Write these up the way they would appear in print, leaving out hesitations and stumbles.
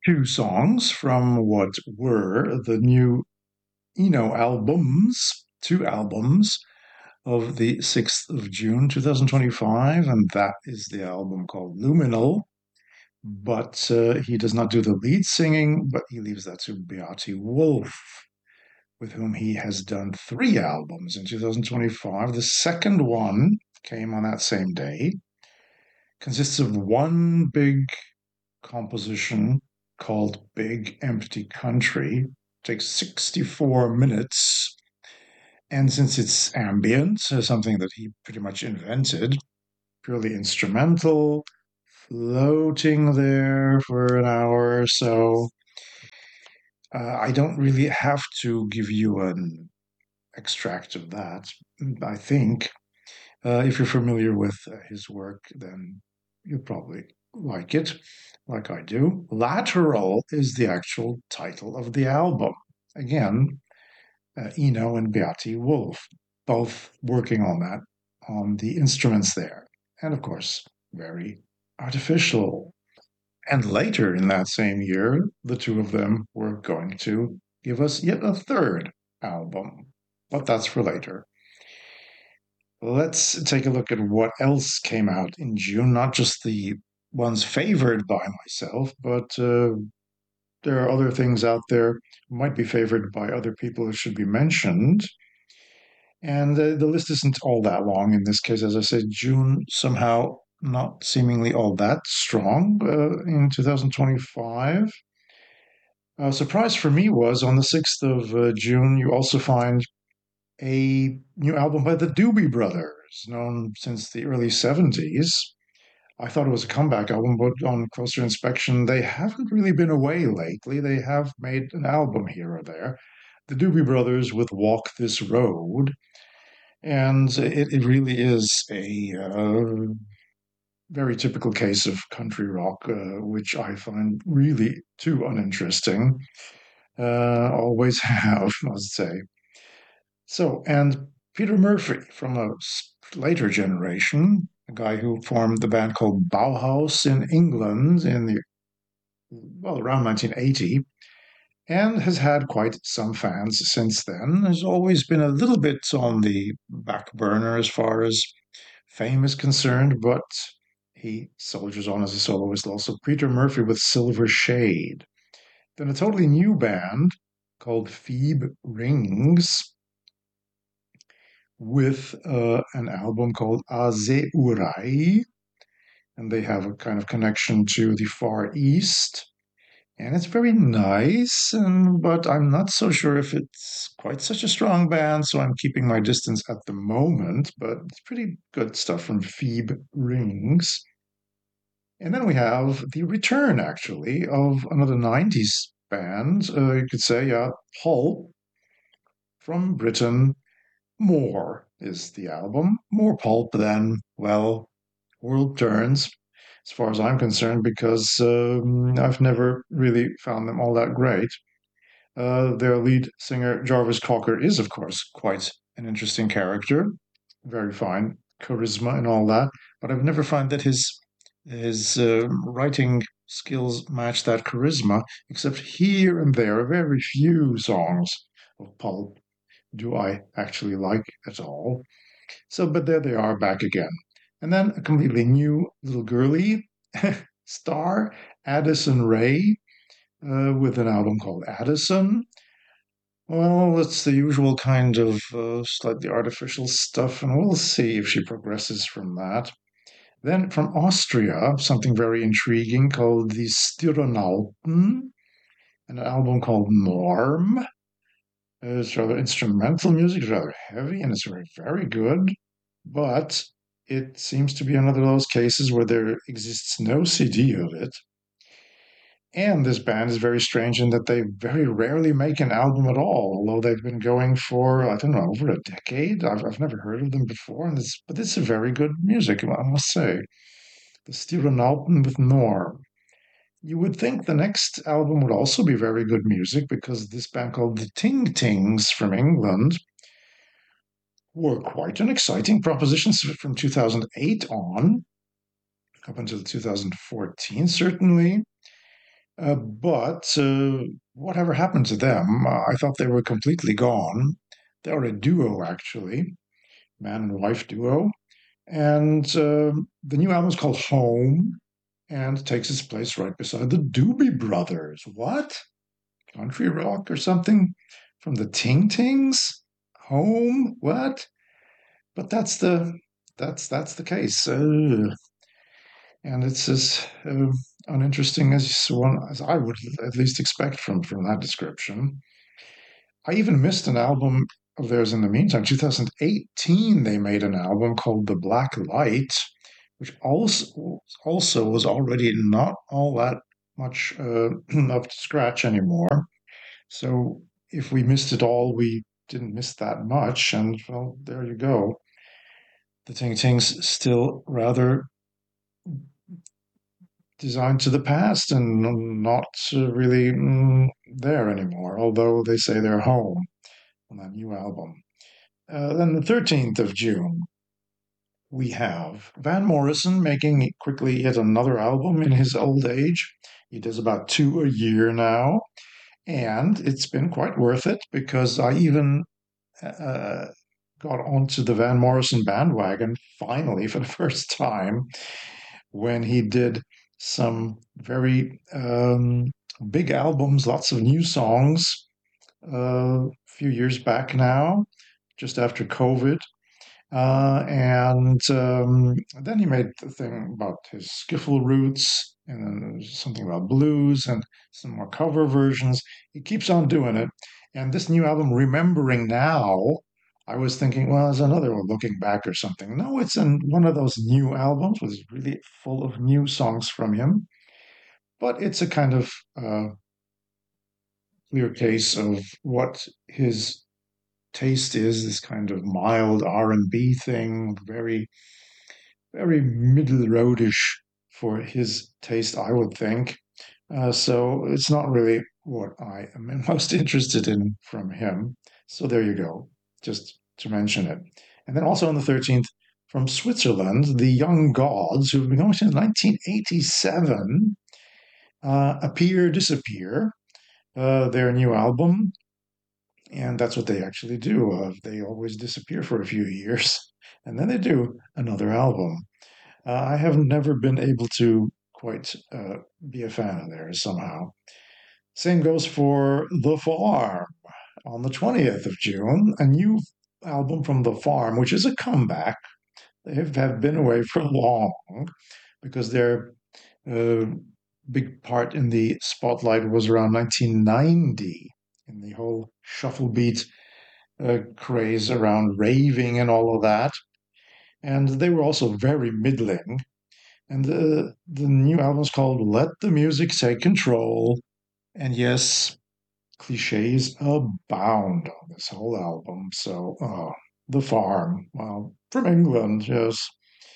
two songs from what were the new Eno albums, two albums of the 6th of June 2025, and that is the album called Luminal. But he does not do the lead singing, but he leaves that to Beate Wolf, with whom he has done three albums in 2025. The second one came on that same day, consists of one big composition called Big Empty Country. It takes 64 minutes. And since it's ambient, something that he pretty much invented, purely instrumental, floating there for an hour or so. I don't really have to give you an extract of that. I think if you're familiar with his work, then you'll probably like it, like I do. Lateral is the actual title of the album. Again, Eno and Beate Wolf, both working on that, on the instruments there. And of course, very artificial. And later in that same year, the two of them were going to give us yet a third album. But that's for later. Let's take a look at what else came out in June, not just the ones favored by myself, but there are other things out there might be favored by other people that should be mentioned. And the list isn't all that long in this case. As I said, June somehow not seemingly all that strong in 2025. A surprise for me was on the 6th of June, you also find a new album by the Doobie Brothers, known since the early 70s. I thought it was a comeback album, but on closer inspection, they haven't really been away lately. They have made an album here or there. The Doobie Brothers with Walk This Road. And it really is a very typical case of country rock, which I find really too uninteresting. Always have, must say. So, and Peter Murphy from a later generation, a guy who formed the band called Bauhaus in England in the, well, around 1980, and has had quite some fans since then. Has always been a little bit on the back burner as far as fame is concerned, but he soldiers on as a soloist also. Peter Murphy with Silver Shade. Then a totally new band called Phoebe Rings with an album called Aze Urai, and they have a kind of connection to the Far East. And it's very nice, but I'm not so sure if it's quite such a strong band, so I'm keeping my distance at the moment. But it's pretty good stuff from Phoebe Rings. And then we have the return, actually, of another 90s band. You could say, Pulp from Britain. More is the album. More pulp than, well, World Turns, as far as I'm concerned, because I've never really found them all that great. Their lead singer, Jarvis Cocker, is, of course, quite an interesting character. Very fine charisma and all that, but I've never found that his writing skills match that charisma, except here and there, a very few songs of pulp do I actually like at all. So, but there they are back again. And then a completely new little girly star, Addison Rae, with an album called Addison. Well, it's the usual kind of slightly artificial stuff, and we'll see if she progresses from that. Then from Austria, something very intriguing called the Styronauten, an album called Norm. It's rather instrumental music, it's rather heavy, and it's very, very good. But it seems to be another of those cases where there exists no CD of it. And this band is very strange in that they very rarely make an album at all, although they've been going for, I don't know, over a decade. I've never heard of them before, but it's a very good music, I must say. The Styronauten with Norm. You would think the next album would also be very good music because this band called the Ting Tings from England were quite an exciting proposition from 2008 on, up until 2014, certainly. But whatever happened to them? I thought they were completely gone. They are a duo, actually, man and wife duo. And the new album is called Home and takes its place right beside the Doobie Brothers. What? Country rock or something from the Ting Tings? Home? What? But that's the case. And it's as uninteresting as I would at least expect from that description. I even missed an album of theirs in the meantime. 2018, they made an album called The Black Light, which also was already not all that much up to scratch anymore. So if we missed it all, we didn't miss that much. And well, there you go. The Ting Tings still rather designed to the past and not really there anymore, although they say they're home on that new album. Then the 13th of June, we have Van Morrison making quickly yet another album in his old age. He does about two a year now, and it's been quite worth it because I even uh, got onto the Van Morrison bandwagon finally for the first time when he did some very big albums, lots of new songs a few years back now, just after COVID. And then he made the thing about his skiffle roots and then something about blues and some more cover versions. He keeps on doing it. And this new album, Remembering Now, I was thinking, well, it's another one, Looking Back or something. No, it's one of those new albums, which is really full of new songs from him. But it's a kind of clear case of what his taste is, this kind of mild R&B thing, very middle roadish for his taste, I would think. So it's not really what I am most interested in from him. So there you go, just to mention it. And then also on the 13th, from Switzerland, the Young Gods, who've been going since 1987, Appear, Disappear, their new album. And that's what they actually do. They always disappear for a few years, and then they do another album. I have never been able to quite be a fan of theirs somehow. Same goes for The Farm on the 20th of June, a new album from The Farm, which is a comeback. They have been away for long because their uh, big part in the spotlight was around 1990 in the whole shuffle beat craze around raving and all of that. And they were also very middling. And the new album is called Let the Music Take Control. And yes, cliches abound on this whole album. So, The Farm, well, from England, yes,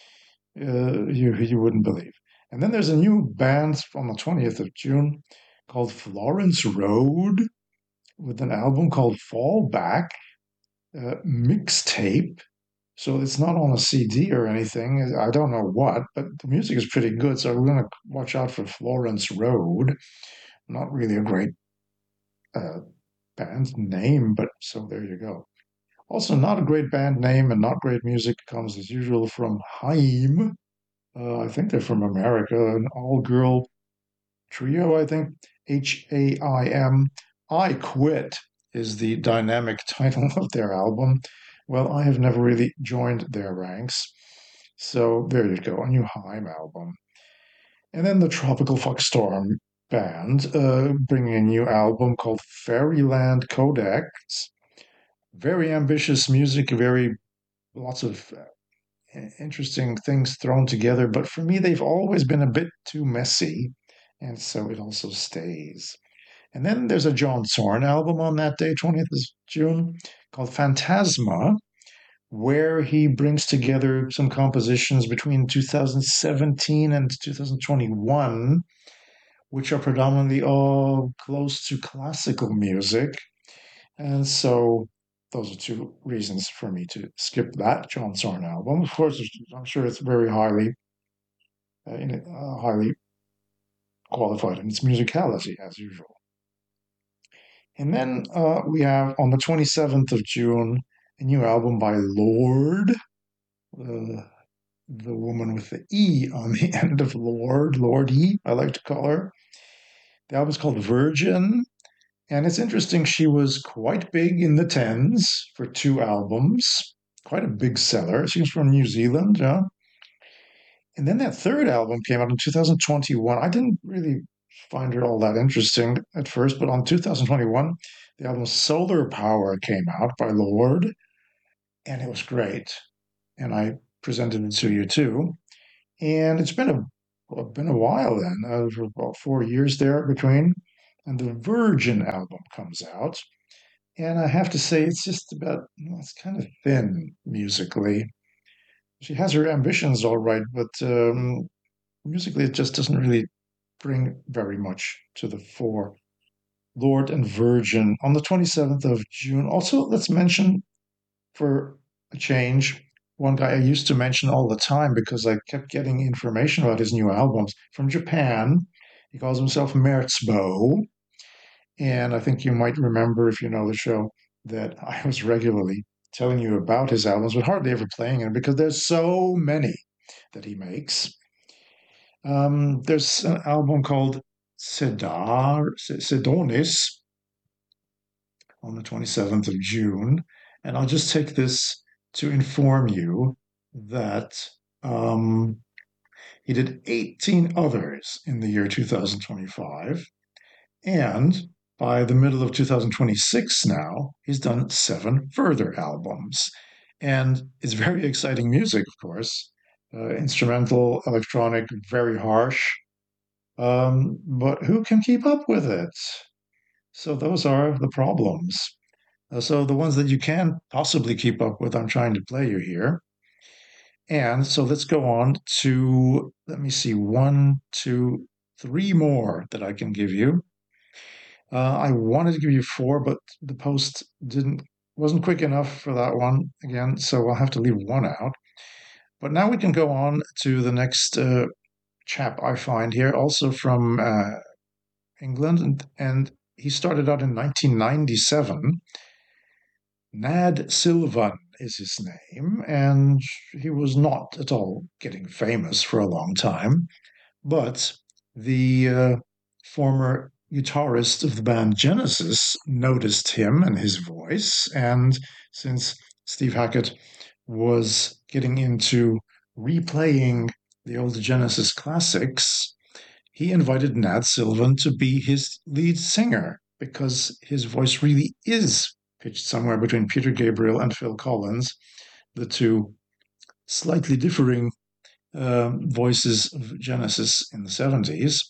you wouldn't believe. And then there's a new band on the 20th of June called Florence Road with an album called Fall Back Mixtape. So it's not on a CD or anything. I don't know what, but the music is pretty good. So we're going to watch out for Florence Road. Not really a great uh, band name, but so there you go. Also, not a great band name and not great music comes as usual from Haim. I think they're from America, an all girl trio, I think. Haim. I Quit is the dynamic title of their album. Well, I have never really joined their ranks. So there you go, a new Haim album. And then the Tropical Fuckstorm band bringing a new album called Fairyland Codex. Very ambitious music, very lots of interesting things thrown together. But for me, they've always been a bit too messy. And so it also stays. And then there's a John Zorn album on that day, 20th of June, called Phantasma, where he brings together some compositions between 2017 and 2021, which are predominantly all close to classical music. And so those are two reasons for me to skip that John Zorn album. Of course, I'm sure it's very highly qualified in its musicality, as usual. And then we have on the 27th of June a new album by Lorde, uh, the woman with the E on the end of Lorde, Lorde E, I like to call her. The album's called Virgin, and it's interesting. She was quite big in the tens for two albums, quite a big seller. She's from New Zealand, yeah. And then that third album came out in 2021. I didn't really find her all that interesting at first, but on 2021, the album Solar Power came out by Lorde, and it was great. And I presented it to you too. And it's been a while then, for about 4 years there between, and the Virgin album comes out. And I have to say, it's just about, it's kind of thin musically. She has her ambitions all right, but musically it just doesn't really bring very much to the fore. Lorde and Virgin on the 27th of June. Also, let's mention for a change, one guy I used to mention all the time because I kept getting information about his new albums from Japan. He calls himself Merzbow. And I think you might remember, if you know the show, that I was regularly telling you about his albums, but hardly ever playing them because there's so many that he makes. There's an album called Sedonis on the 27th of June. And I'll just take this to inform you that um, he did 18 others in the year 2025. And by the middle of 2026 now, he's done seven further albums. And it's very exciting music, of course. Instrumental, electronic, very harsh. But who can keep up with it? So those are the problems. So the ones that you can possibly keep up with, I'm trying to play you here. And so let's go on to, let me see, one, two, three more that I can give you. I wanted to give you four, but the post wasn't quick enough for that one again, so I'll have to leave one out. But now we can go on to the next chap I find here, also from England, and he started out in 1997. Nad Silvan is his name, and he was not at all getting famous for a long time. But the former guitarist of the band Genesis noticed him and his voice. And since Steve Hackett was getting into replaying the old Genesis classics, he invited Nad Sylvan to be his lead singer because his voice really is pitched somewhere between Peter Gabriel and Phil Collins, the two slightly differing voices of Genesis in the 70s.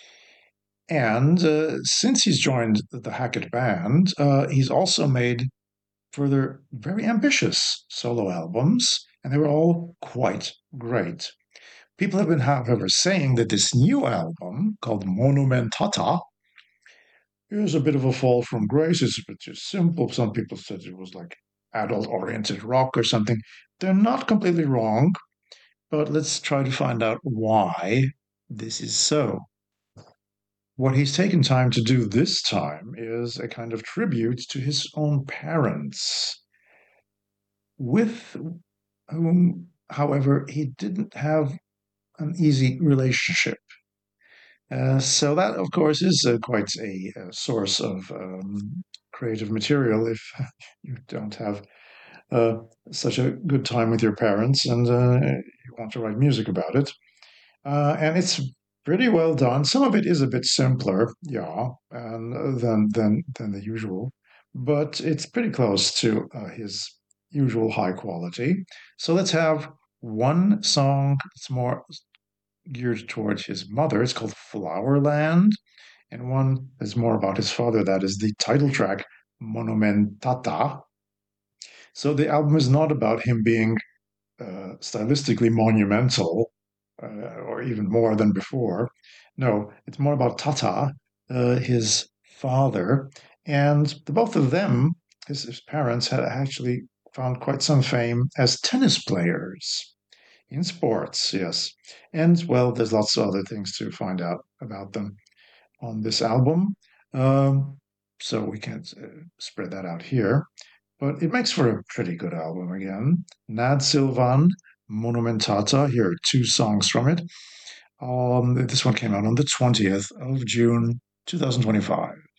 And since he's joined the Hackett Band, he's also made further very ambitious solo albums, and they were all quite great. People have been, however, saying that this new album called Monumentata is a bit of a fall from grace. It's a bit too simple. Some people said it was like adult-oriented rock or something. They're not completely wrong, but let's try to find out why this is so. What he's taken time to do this time is a kind of tribute to his own parents, with whom, however, he didn't have an easy relationship. So that, of course, is quite a source of creative material if you don't have uh, such a good time with your parents and you want to write music about it. And it's pretty well done. Some of it is a bit simpler, yeah, than the usual, but it's pretty close to his usual high quality. So let's have one song that's more geared towards his mother. It's called Flowerland, and one is more about his father. That is the title track, Monumentata. So the album is not about him being stylistically monumental, or even more than before. No, it's more about Tata, his father, and the both of them, his parents, had actually found quite some fame as tennis players. in sports, yes. And well, there's lots of other things to find out about them on this album. Um, so we can't spread that out here. But it makes for a pretty good album again. Nad Silvan, Monumentata. Here are two songs from it. This one came out on the 20th of June, 2025.